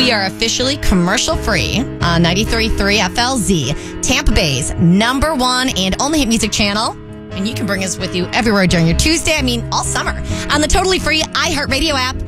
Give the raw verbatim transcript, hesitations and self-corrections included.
We are officially commercial-free on ninety-three point three F L Z, Tampa Bay's number one and only hit music channel. And you can bring us with you everywhere during your Tuesday, I mean, all summer, on the totally free iHeartRadio app